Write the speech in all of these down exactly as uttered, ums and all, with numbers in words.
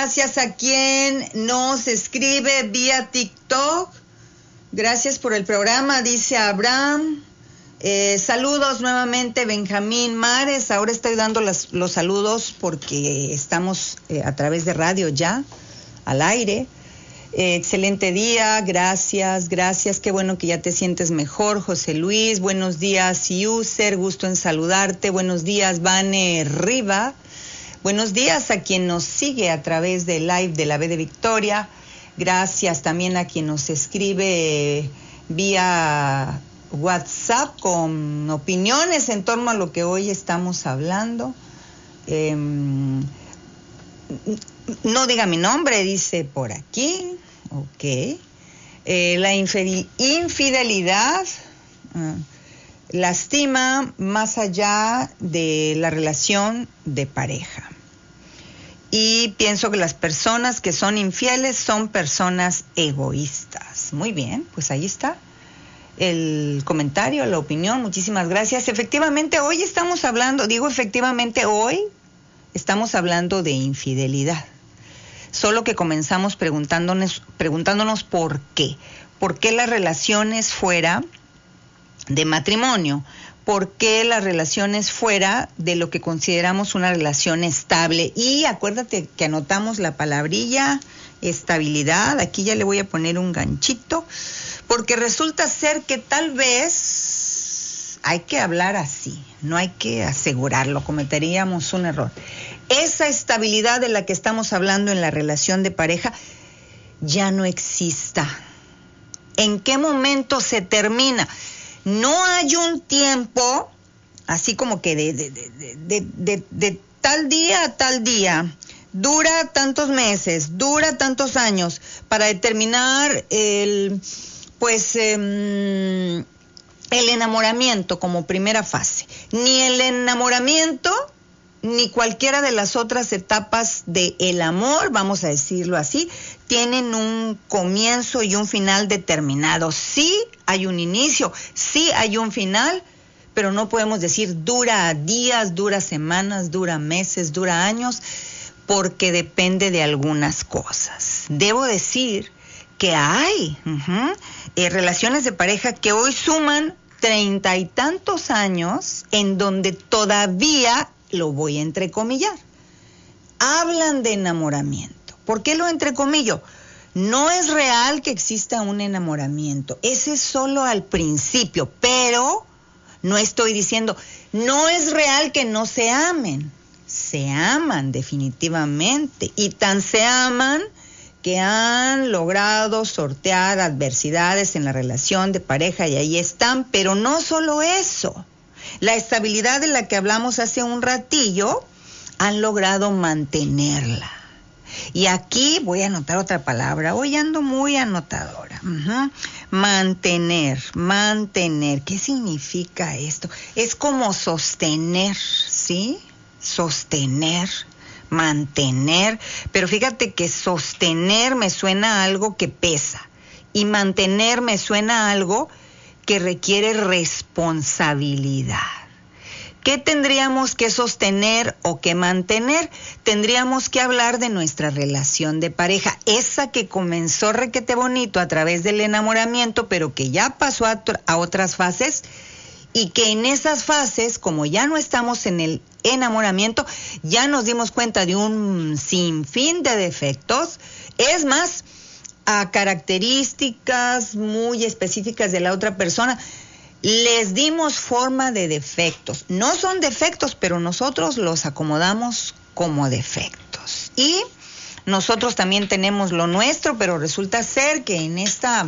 gracias a quien nos escribe vía TikTok. Gracias por el programa, dice Abraham. Eh, saludos nuevamente, Benjamín Mares. Ahora estoy dando las, los saludos porque estamos eh, a través de radio ya, al aire. Eh, excelente día, gracias, gracias. Qué bueno que ya te sientes mejor, José Luis. Buenos días, User. Gusto en saludarte. Buenos días, Vane Riva. Buenos días a quien nos sigue a través del live de la B de Victoria. Gracias también a quien nos escribe vía WhatsApp con opiniones en torno a lo que hoy estamos hablando. Eh, no diga mi nombre, dice por aquí. Ok. Eh, la infidelidad uh, lastima más allá de la relación de pareja. Y pienso que las personas que son infieles son personas egoístas. Muy bien, pues ahí está el comentario, la opinión. Muchísimas gracias. Efectivamente, hoy estamos hablando, digo efectivamente hoy, estamos hablando de infidelidad. Solo que comenzamos preguntándonos, preguntándonos por qué. ¿Por qué las relaciones fuera de matrimonio? ¿Por qué las relaciones fuera de lo que consideramos una relación estable? Y acuérdate que anotamos la palabrilla estabilidad. Aquí ya le voy a poner un ganchito, porque resulta ser que tal vez hay que hablar así, no hay que asegurarlo, cometeríamos un error. Esa estabilidad de la que estamos hablando en la relación de pareja ya no exista. ¿En qué momento se termina? No hay un tiempo, así como que de, de, de, de, de, de tal día a tal día, dura tantos meses, dura tantos años, para determinar el, pues, eh, el enamoramiento como primera fase. Ni el enamoramiento, ni cualquiera de las otras etapas del amor, vamos a decirlo así, tienen un comienzo y un final determinado. Sí hay un inicio, sí hay un final, pero no podemos decir dura días, dura semanas, dura meses, dura años, porque depende de algunas cosas. Debo decir que hay uh-huh, eh, relaciones de pareja que hoy suman treinta y tantos años en donde todavía, lo voy a entrecomillar, hablan de enamoramiento. ¿Por qué lo entrecomillo? No es real que exista un enamoramiento, ese es solo al principio, pero no estoy diciendo, no es real que no se amen, se aman definitivamente, y tan se aman que han logrado sortear adversidades en la relación de pareja y ahí están, pero no solo eso, la estabilidad de la que hablamos hace un ratillo, han logrado mantenerla. Y aquí voy a anotar otra palabra, hoy ando muy anotadora. Uh-huh. Mantener, mantener, ¿qué significa esto? Es como sostener, ¿sí? Sostener, mantener, pero fíjate que sostener me suena a algo que pesa y mantener me suena a algo que requiere responsabilidad. ¿Qué tendríamos que sostener o que mantener? Tendríamos que hablar de nuestra relación de pareja, esa que comenzó requete bonito a través del enamoramiento, pero que ya pasó a, a otras fases, y que en esas fases, como ya no estamos en el enamoramiento, ya nos dimos cuenta de un sinfín de defectos, es más, a características muy específicas de la otra persona, les dimos forma de defectos. No son defectos, pero nosotros los acomodamos como defectos. Y nosotros también tenemos lo nuestro, pero resulta ser que en esta,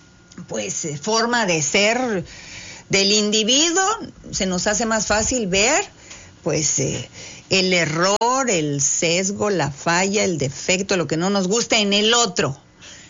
pues, forma de ser del individuo, se nos hace más fácil ver, pues, eh, el error, el sesgo, la falla, el defecto, lo que no nos gusta en el otro.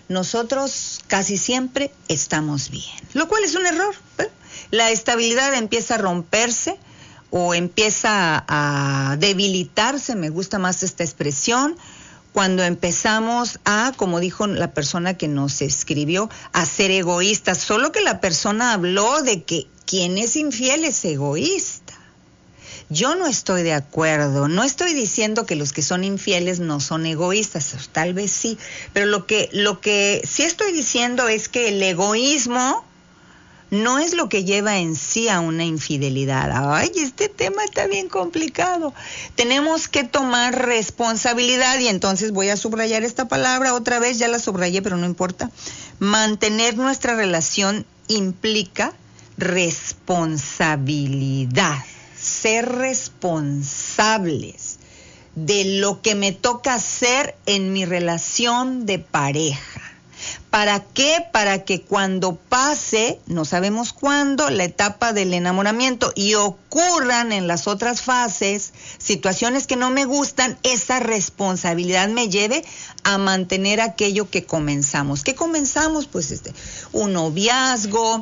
Nosotros casi siempre estamos bien, lo cual es un error. ¿eh? La estabilidad empieza a romperse o empieza a debilitarse, me gusta más esta expresión, cuando empezamos a, como dijo la persona que nos escribió, a ser egoístas. Solo que la persona habló de que quien es infiel es egoísta. Yo no estoy de acuerdo, no estoy diciendo que los que son infieles no son egoístas, tal vez sí, pero lo que, lo que sí estoy diciendo es que el egoísmo no es lo que lleva en sí a una infidelidad. Ay, este tema está bien complicado. Tenemos que tomar responsabilidad, y entonces voy a subrayar esta palabra otra vez, ya la subrayé, pero no importa. Mantener nuestra relación implica responsabilidad, ser responsables de lo que me toca hacer en mi relación de pareja. ¿Para qué? Para que cuando pase, no sabemos cuándo, la etapa del enamoramiento y ocurran en las otras fases situaciones que no me gustan, esa responsabilidad me lleve a mantener aquello que comenzamos. ¿Qué comenzamos? Pues este, un noviazgo,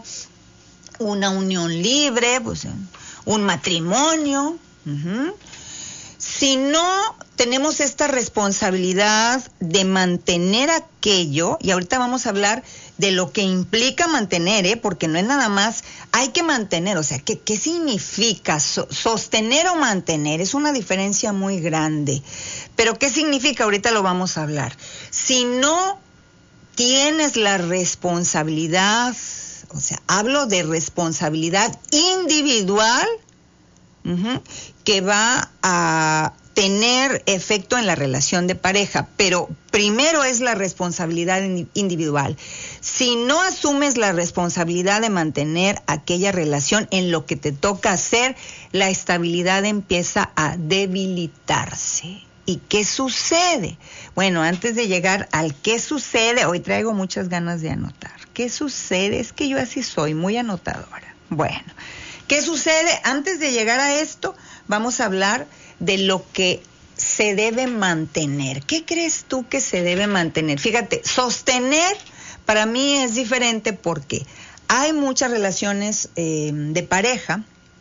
una unión libre, pues un matrimonio. Uh-huh. Si no tenemos esta responsabilidad de mantener aquello, y ahorita vamos a hablar de lo que implica mantener, ¿eh? Porque no es nada más, hay que mantener, o sea, ¿qué, qué significa so, sostener o mantener? Es una diferencia muy grande. Pero ¿qué significa? Ahorita lo vamos a hablar. Si no tienes la responsabilidad, o sea, hablo de responsabilidad individual, uh-huh, que va a tener efecto en la relación de pareja, pero primero es la responsabilidad individual. Si no asumes la responsabilidad de mantener aquella relación en lo que te toca hacer, la estabilidad empieza a debilitarse. ¿Y qué sucede? Bueno, antes de llegar al qué sucede, hoy traigo muchas ganas de anotar. ¿Qué sucede? Es que yo así soy, muy anotadora. Bueno, ¿qué sucede? Antes de llegar a esto, vamos a hablar de lo que se debe mantener. ¿Qué crees tú que se debe mantener? Fíjate, sostener para mí es diferente porque hay muchas relaciones eh, de pareja.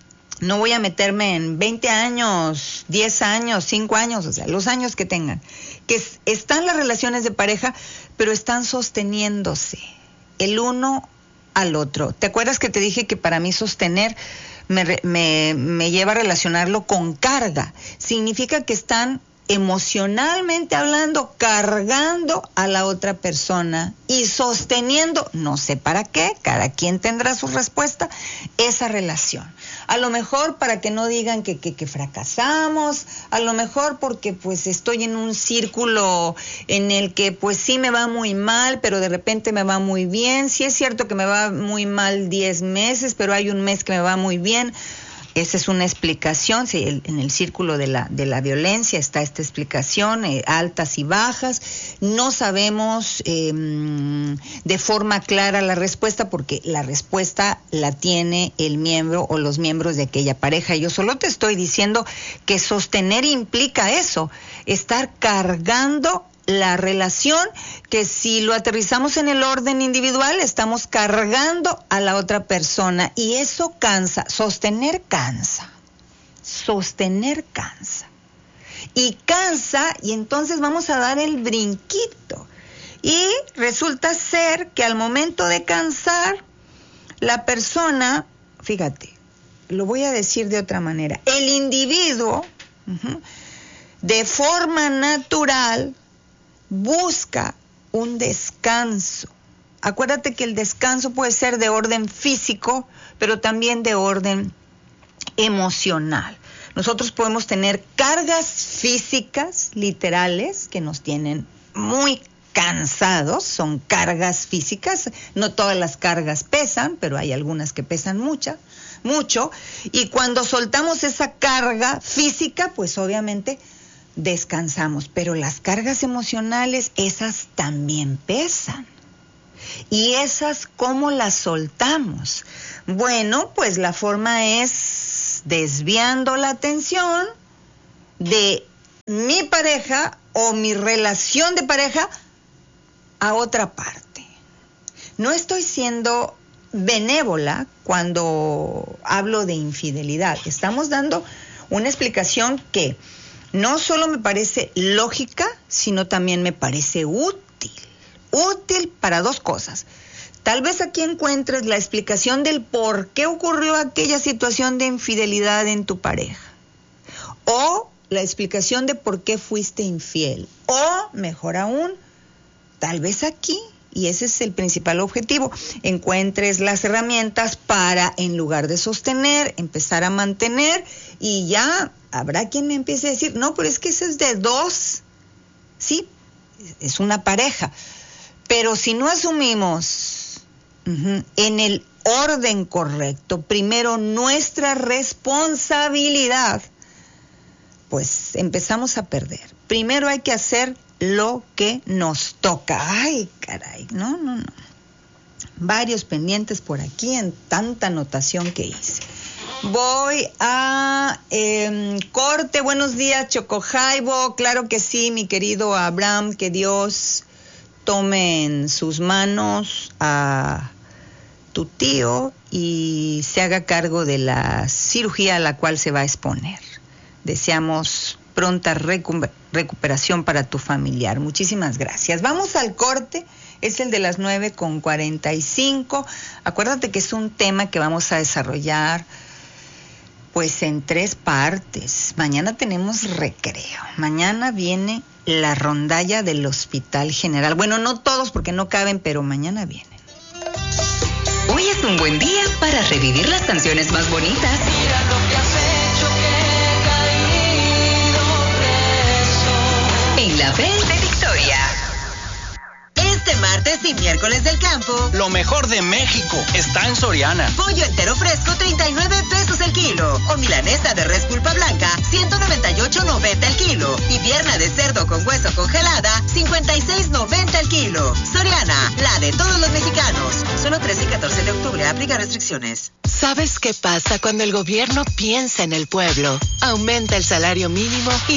No voy a meterme en veinte años, diez años, cinco años, o sea, los años que tengan, que es, están las relaciones de pareja, pero están sosteniéndose el uno al otro. ¿Te acuerdas que te dije que para mí sostener me, me, me lleva a relacionarlo con carga? Significa que están emocionalmente hablando, cargando a la otra persona y sosteniendo, no sé para qué, cada quien tendrá su respuesta, esa relación. A lo mejor para que no digan que, que, que fracasamos, a lo mejor porque pues estoy en un círculo en el que pues sí me va muy mal, pero de repente me va muy bien. Sí es cierto que me va muy mal diez meses, pero hay un mes que me va muy bien. Esa es una explicación, sí, el, en el círculo de la, de la violencia está esta explicación, eh, altas y bajas. No sabemos eh, de forma clara la respuesta porque la respuesta la tiene el miembro o los miembros de aquella pareja. Yo solo te estoy diciendo que sostener implica eso, estar cargando la relación, que si lo aterrizamos en el orden individual, estamos cargando a la otra persona y eso cansa, sostener cansa, sostener cansa. Y cansa y entonces vamos a dar el brinquito. Y resulta ser que al momento de cansar, la persona, fíjate, lo voy a decir de otra manera, el individuo, uh-huh, de forma natural, busca un descanso. Acuérdate que el descanso puede ser de orden físico, pero también de orden emocional. Nosotros podemos tener cargas físicas, literales, que nos tienen muy cansados, son cargas físicas. No todas las cargas pesan, pero hay algunas que pesan mucho, mucho. Y cuando soltamos esa carga física, pues obviamente descansamos, pero las cargas emocionales, esas también pesan. ¿Y esas cómo las soltamos? Bueno, pues la forma es desviando la atención de mi pareja o mi relación de pareja a otra parte. No estoy siendo benévola cuando hablo de infidelidad. Estamos dando una explicación que no solo me parece lógica, sino también me parece útil. Útil para dos cosas. Tal vez aquí encuentres la explicación del por qué ocurrió aquella situación de infidelidad en tu pareja. o la explicación de por qué fuiste infiel, o mejor aún, tal vez aquí, y ese es el principal objetivo, encuentres las herramientas para, en lugar de sostener, empezar a mantener, y ya habrá quien me empiece a decir, no, pero es que eso es de dos, sí, es una pareja, pero si no asumimos uh-huh, en el orden correcto, primero nuestra responsabilidad, pues empezamos a perder. Primero hay que hacer lo que nos toca. Ay, caray, no, no, no. Varios pendientes por aquí en tanta anotación que hice. Voy a eh, corte. Buenos días, Chocojaibo. Claro que sí, mi querido Abraham, que Dios tome en sus manos a tu tío y se haga cargo de la cirugía a la cual se va a exponer. Deseamos pronta recu- recuperación para tu familiar. Muchísimas gracias. Vamos al corte. Es el de las nueve con cuarenta y cinco. Acuérdate que es un tema que vamos a desarrollar pues en tres partes. Mañana tenemos recreo. Mañana viene la rondalla del Hospital General. Bueno, no todos porque no caben, pero mañana vienen. Hoy es un buen día para revivir las canciones más bonitas. Mira lo que has hecho, que he caído preso. En la B de Victoria. Este martes y miércoles del campo, lo mejor de México está en Soriana. Pollo entero fresco, treinta y nueve pesos el kilo. O milanesa de res pulpa blanca, ciento noventa y ocho noventa el kilo. Y pierna de cerdo con hueso congelada, cincuenta y seis noventa el kilo. Soriana, la de todos los mexicanos. Solo trece y catorce de octubre, aplica restricciones. ¿Sabes qué pasa cuando el gobierno piensa en el pueblo? Aumenta el salario mínimo y